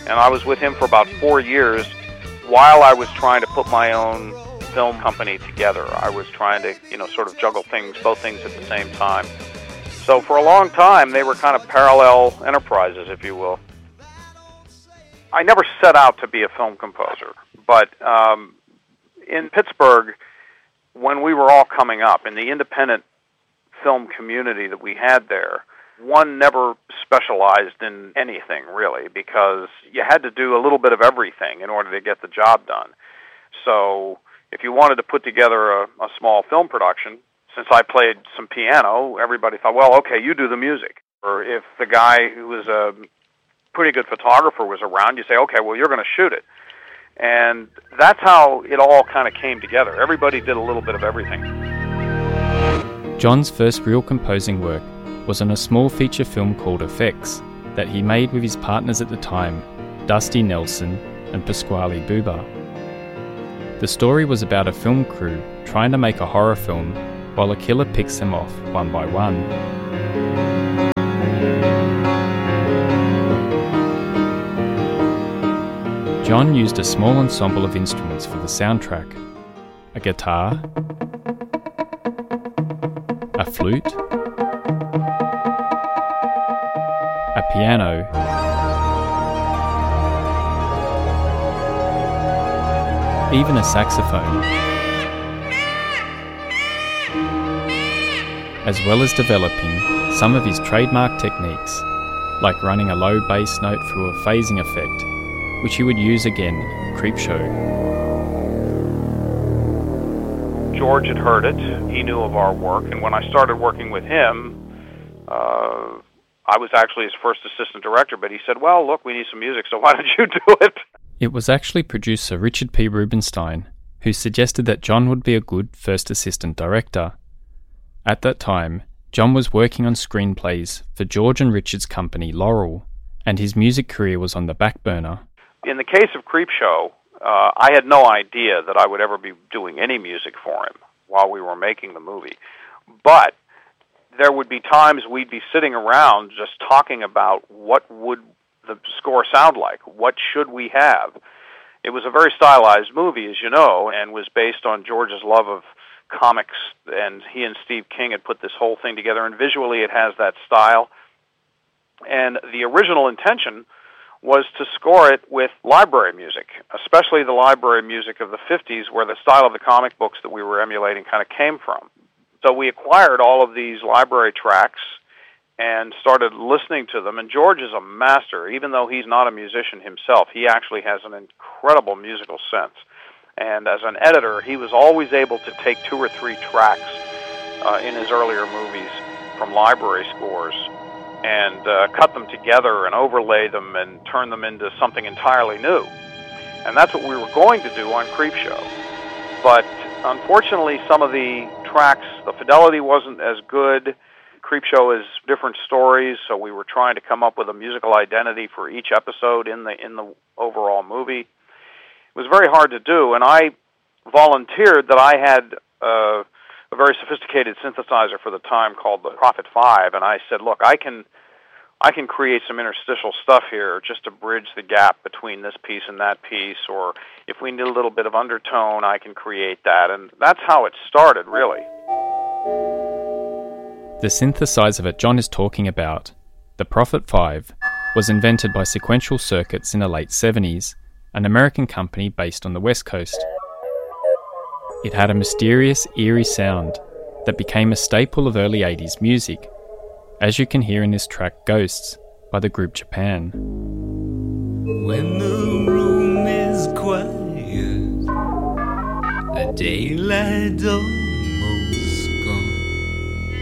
And I was with him for about 4 years while I was trying to put my own film company together. I was trying to, sort of juggle both things at the same time. So for a long time, they were kind of parallel enterprises, if you will. I never set out to be a film composer, but in Pittsburgh, when we were all coming up, in the independent film community that we had there, one never specialized in anything, really, because you had to do a little bit of everything in order to get the job done. So if you wanted to put together a small film production, since I played some piano, everybody thought, well, okay, you do the music. Or if the guy who was a pretty good photographer was around, you say, okay, well, you're going to shoot it. And that's how it all kind of came together. Everybody did a little bit of everything. John's first real composing work was on a small feature film called Effects that he made with his partners at the time, Dusty Nelson and Pasquale Buba. The story was about a film crew trying to make a horror film while a killer picks them off one by one. John used a small ensemble of instruments for the soundtrack: a guitar, a flute, a piano, even a saxophone, as well as developing some of his trademark techniques, like running a low bass note through a phasing effect, which he would use again in Creepshow. George had heard it. He knew of our work, and when I started working with him, I was actually his first assistant director, but he said, well, look, we need some music, so why don't you do it? It was actually producer Richard P. Rubenstein who suggested that John would be a good first assistant director. At that time, John was working on screenplays for George and Richard's company Laurel, and his music career was on the back burner. In the case of Creepshow, I had no idea that I would ever be doing any music for him while we were making the movie. But there would be times we'd be sitting around just talking about what would the score sound like, what should we have. It was a very stylized movie, as you know, and was based on George's love of comics, and he and Steve King had put this whole thing together, and visually it has that style. And the original intention was to score it with library music, especially the library music of the 50s, where the style of the comic books that we were emulating kind of came from. So we acquired all of these library tracks and started listening to them, and George is a master. Even though he's not a musician himself, he actually has an incredible musical sense. And as an editor, he was always able to take 2 or 3 tracks in his earlier movies from library scores and cut them together and overlay them and turn them into something entirely new. And that's what we were going to do on Creepshow. But unfortunately, some of the tracks, the fidelity wasn't as good. Creepshow is different stories, so we were trying to come up with a musical identity for each episode in the overall movie. It was very hard to do, and I volunteered that I had a very sophisticated synthesizer for the time called the Prophet 5, and I said, look, I can create some interstitial stuff here just to bridge the gap between this piece and that piece, or if we need a little bit of undertone, I can create that, and that's how it started, really. The synthesizer that John is talking about, the Prophet 5, was invented by Sequential Circuits in the late 70s, an American company based on the West Coast. It had a mysterious, eerie sound that became a staple of early 80s music, as you can hear in this track Ghosts by the group Japan. When the room is quiet, the daylight don't